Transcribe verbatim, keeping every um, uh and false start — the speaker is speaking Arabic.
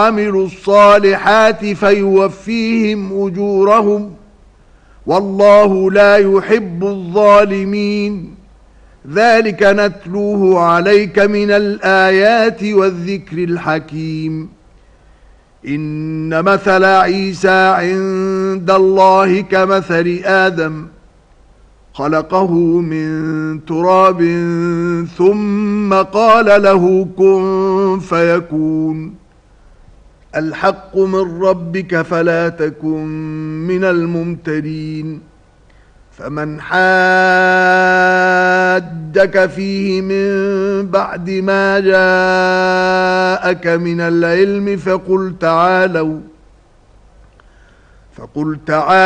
وعملوا الصالحات فيوفيهم أجورهم والله لا يحب الظالمين. ذلك نتلوه عليك من الآيات والذكر الحكيم. إن مثل عيسى عند الله كمثل آدم خلقه من تراب ثم قال له كن فيكون. الحق من ربك فلا تكن من الممترين. فمن حادك فيه من بعد ما جاءك من العلم فقل تعالوا فقل تعالوا